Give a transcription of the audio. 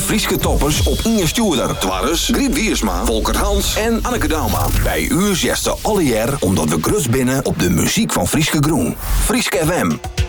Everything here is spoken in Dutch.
Frieske toppers op Inge Stuurder. Twarres, Griet Wiersma, Volker Hans en Anneke Dauma. Bij u zesde alle jaar omdat we grut binnen op de muziek van Frieske Groen. Frieske FM.